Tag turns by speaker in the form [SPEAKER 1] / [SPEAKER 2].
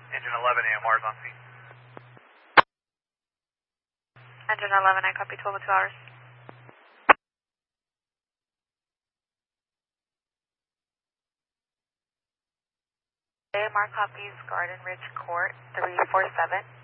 [SPEAKER 1] Engine 11, AMR is on scene.
[SPEAKER 2] Engine 11, I copy 12 2 hours. AMR copies Garden Ridge Court 347.